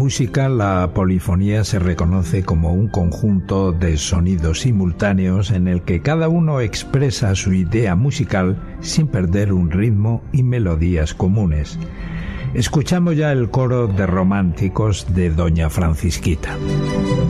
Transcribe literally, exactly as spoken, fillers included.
música, la polifonía se reconoce como un conjunto de sonidos simultáneos en el que cada uno expresa su idea musical sin perder un ritmo y melodías comunes. Escuchamos ya el coro de románticos de Doña Francisquita.